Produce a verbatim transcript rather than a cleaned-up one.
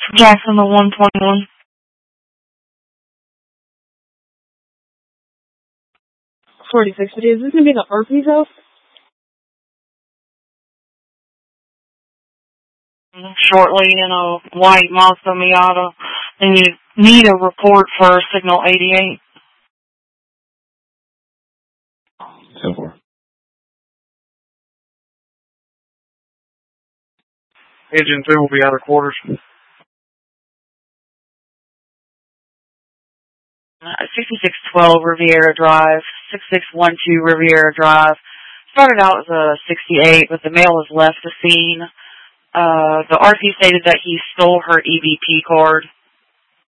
Jackson, the one twenty-one. forty-six, but is this going to be the Arpey's house? Shortly in a white Mazda Miata, and you need a report for signal eighty-eight. ten four. Engine two will be out of quarters. Uh, sixty-six twelve Riviera Drive, sixty-six twelve Riviera Drive. Started out as a sixty-eight, but the male has left the scene. Uh, the R P stated that he stole her E B P card.